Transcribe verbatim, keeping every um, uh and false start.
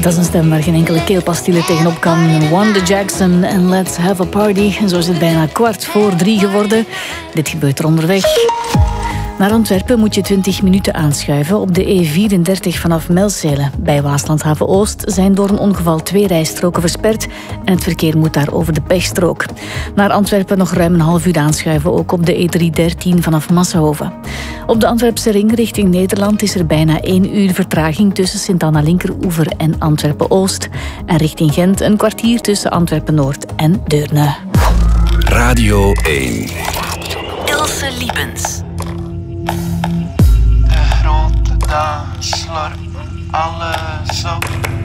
Dat is een stem waar geen enkele keelpastille tegenop kan. Wanda Jackson en Let's Have a Party. Zo is het bijna kwart voor drie geworden. Dit gebeurt er onderweg. Naar Antwerpen moet je twintig minuten aanschuiven op de E vierendertig vanaf Melzele. Bij Waaslandhaven Oost zijn door een ongeval twee rijstroken versperd en het verkeer moet daar over de pechstrook. Naar Antwerpen nog ruim een half uur aanschuiven, ook op de E driehonderddertien vanaf Massenhoven. Op de Antwerpse ring richting Nederland is er bijna één uur vertraging tussen Sint-Anna Linkeroever en Antwerpen Oost. En richting Gent een kwartier tussen Antwerpen Noord en Deurne. Radio één. Ilse Liebens. De grote dag slorpt alles op.